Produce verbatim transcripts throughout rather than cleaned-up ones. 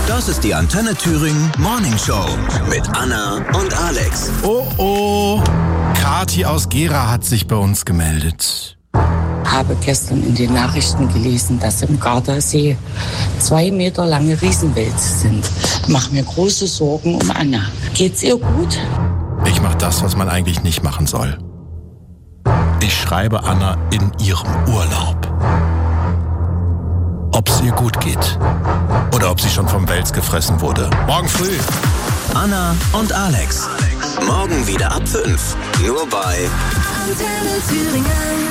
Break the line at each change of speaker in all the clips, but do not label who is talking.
Das ist die Antenne Thüringen Morning Show mit Anna und Alex.
Oh oh, Kathi aus Gera hat sich bei uns gemeldet.
Habe gestern in den Nachrichten gelesen, dass im Gardasee zwei Meter lange Riesenwälze sind. Mach mir große Sorgen um Anna. Geht's ihr gut?
Ich mache das, was man eigentlich nicht machen soll. Ich schreibe Anna in ihrem Urlaub. Ob es ihr gut geht oder ob sie schon vom Wels gefressen wurde. Morgen früh.
Anna und Alex. Morgen wieder ab fünf. Nur bei Antenne Thüringen.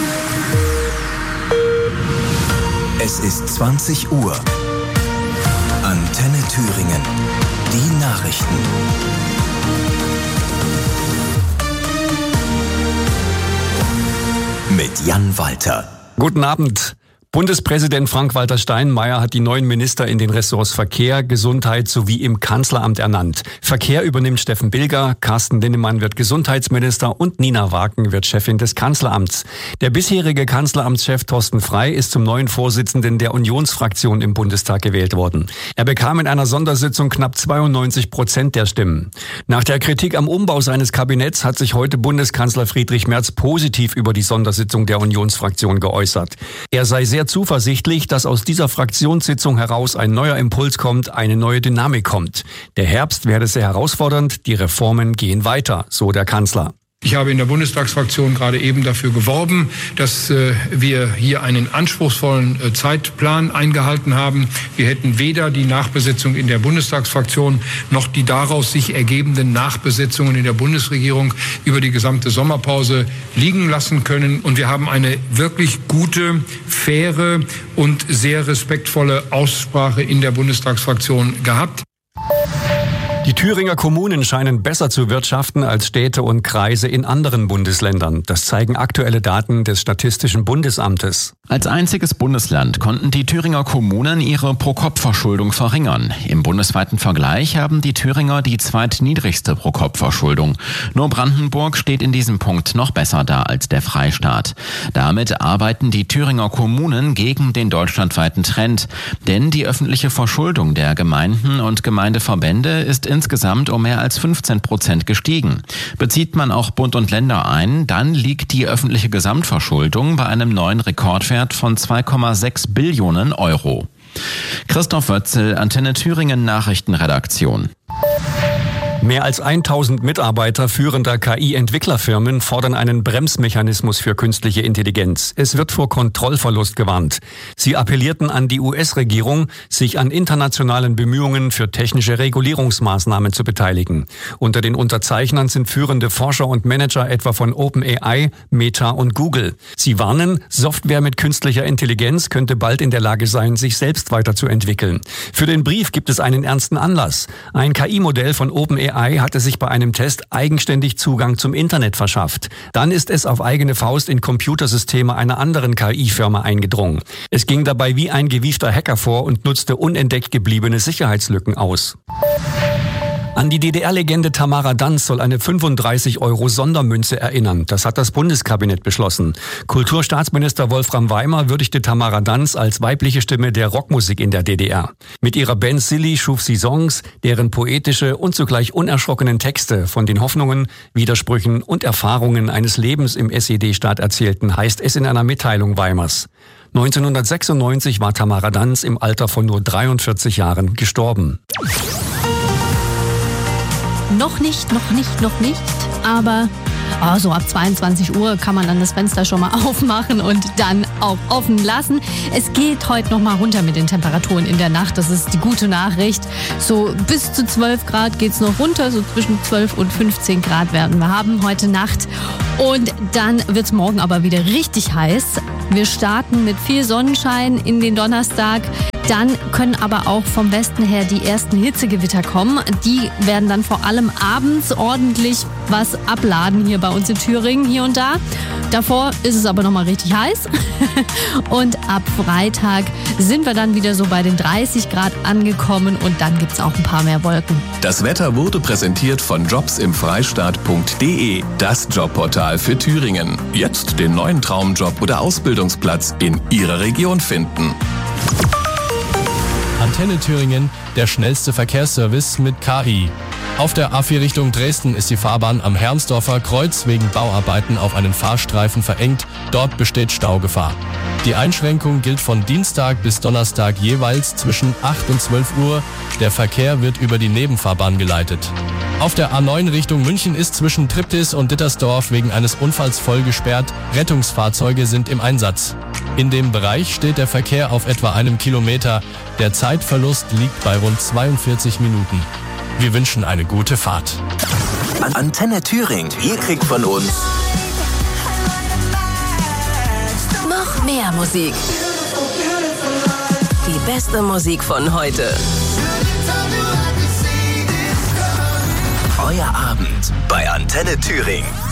Es ist zwanzig Uhr. Antenne Thüringen. Die Nachrichten. Mit Jan Walter.
Guten Abend. Bundespräsident Frank-Walter Steinmeier hat die neuen Minister in den Ressorts Verkehr, Gesundheit sowie im Kanzleramt ernannt. Verkehr übernimmt Steffen Bilger, Carsten Linnemann wird Gesundheitsminister und Nina Waken wird Chefin des Kanzleramts. Der bisherige Kanzleramtschef Thorsten Frey ist zum neuen Vorsitzenden der Unionsfraktion im Bundestag gewählt worden. Er bekam in einer Sondersitzung knapp zweiundneunzig Prozent der Stimmen. Nach der Kritik am Umbau seines Kabinetts hat sich heute Bundeskanzler Friedrich Merz positiv über die Sondersitzung der Unionsfraktion geäußert. Er sei sehr zuversichtlich, dass aus dieser Fraktionssitzung heraus ein neuer Impuls kommt, eine neue Dynamik kommt. Der Herbst werde sehr herausfordernd, die Reformen gehen weiter, so der Kanzler.
Ich habe in der Bundestagsfraktion gerade eben dafür geworben, dass äh, wir hier einen anspruchsvollen äh, Zeitplan eingehalten haben. Wir hätten weder die Nachbesetzung in der Bundestagsfraktion noch die daraus sich ergebenden Nachbesetzungen in der Bundesregierung über die gesamte Sommerpause liegen lassen können. Und wir haben eine wirklich gute, faire und sehr respektvolle Aussprache in der Bundestagsfraktion gehabt.
Die Thüringer Kommunen scheinen besser zu wirtschaften als Städte und Kreise in anderen Bundesländern. Das zeigen aktuelle Daten des Statistischen Bundesamtes.
Als einziges Bundesland konnten die Thüringer Kommunen ihre Pro-Kopf-Verschuldung verringern. Im bundesweiten Vergleich haben die Thüringer die zweitniedrigste Pro-Kopf-Verschuldung. Nur Brandenburg steht in diesem Punkt noch besser da als der Freistaat. Damit arbeiten die Thüringer Kommunen gegen den deutschlandweiten Trend. Denn die öffentliche Verschuldung der Gemeinden und Gemeindeverbände ist insgesamt um mehr als fünfzehn Prozent gestiegen. Bezieht man auch Bund und Länder ein, dann liegt die öffentliche Gesamtverschuldung bei einem neuen Rekordwert von zwei Komma sechs Billionen Euro. Christoph Wötzel, Antenne Thüringen Nachrichtenredaktion.
Mehr als tausend Mitarbeiter führender K I-Entwicklerfirmen fordern einen Bremsmechanismus für künstliche Intelligenz. Es wird vor Kontrollverlust gewarnt. Sie appellierten an die U S-Regierung, sich an internationalen Bemühungen für technische Regulierungsmaßnahmen zu beteiligen. Unter den Unterzeichnern sind führende Forscher und Manager etwa von OpenAI, Meta und Google. Sie warnen, Software mit künstlicher Intelligenz könnte bald in der Lage sein, sich selbst weiterzuentwickeln. Für den Brief gibt es einen ernsten Anlass. Ein K I-Modell von OpenAI hatte sich bei einem Test eigenständig Zugang zum Internet verschafft. Dann ist es auf eigene Faust in Computersysteme einer anderen K I-Firma eingedrungen. Es ging dabei wie ein gewiefter Hacker vor und nutzte unentdeckt gebliebene Sicherheitslücken aus. An die D D R-Legende Tamara Danz soll eine fünfunddreißig Euro Sondermünze erinnern. Das hat das Bundeskabinett beschlossen. Kulturstaatsminister Wolfram Weimer würdigte Tamara Danz als weibliche Stimme der Rockmusik in der D D R. Mit ihrer Band Silly schuf sie Songs, deren poetische und zugleich unerschrockenen Texte von den Hoffnungen, Widersprüchen und Erfahrungen eines Lebens im S E D-Staat erzählten, heißt es in einer Mitteilung Weimers. neunzehnhundertsechsundneunzig war Tamara Danz im Alter von nur dreiundvierzig Jahren gestorben.
Noch nicht, noch nicht, noch nicht, aber oh, so ab zweiundzwanzig Uhr kann man dann das Fenster schon mal aufmachen und dann auch offen lassen. Es geht heute noch mal runter mit den Temperaturen in der Nacht, das ist die gute Nachricht. So bis zu zwölf Grad geht's noch runter, so zwischen zwölf und fünfzehn Grad werden wir haben heute Nacht. Und dann wird's morgen aber wieder richtig heiß. Wir starten mit viel Sonnenschein in den Donnerstag. Dann können aber auch vom Westen her die ersten Hitzegewitter kommen. Die werden dann vor allem abends ordentlich was abladen hier bei uns in Thüringen, hier und da. Davor ist es aber nochmal richtig heiß. Und ab Freitag sind wir dann wieder so bei den dreißig Grad angekommen und dann gibt's auch ein paar mehr Wolken.
Das Wetter wurde präsentiert von jobs im freistaat punkt de, das Jobportal für Thüringen. Jetzt den neuen Traumjob oder Ausbildungsplatz in Ihrer Region finden.
Antenne Thüringen, der schnellste Verkehrsservice mit K I. Auf der A vier Richtung Dresden ist die Fahrbahn am Herrnsdorfer Kreuz wegen Bauarbeiten auf einen Fahrstreifen verengt. Dort besteht Staugefahr. Die Einschränkung gilt von Dienstag bis Donnerstag jeweils zwischen acht und zwölf Uhr. Der Verkehr wird über die Nebenfahrbahn geleitet. Auf der A neun Richtung München ist zwischen Triptis und Dittersdorf wegen eines Unfalls voll gesperrt. Rettungsfahrzeuge sind im Einsatz. In dem Bereich steht der Verkehr auf etwa einem Kilometer. Der Zeitverlust liegt bei rund zweiundvierzig Minuten. Wir wünschen eine gute Fahrt.
Antenne Thüringen. Ihr kriegt von uns
noch mehr Musik. Die beste Musik von heute.
Euer Abend bei Antenne Thüringen.